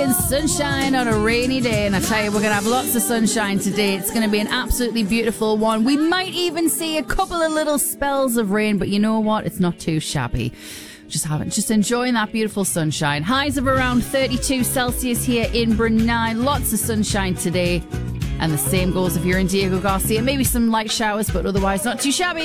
talking sunshine on a rainy day, and I tell you, we're going to have lots of sunshine today. It's going to be an absolutely beautiful one. We might even see a couple of little spells of rain, but you know what? It's not too shabby. Just enjoying that beautiful sunshine. Highs of around 32 Celsius here in Brunei. Lots of sunshine today. And the same goes if you're in Diego Garcia. Maybe some light showers, but otherwise not too shabby.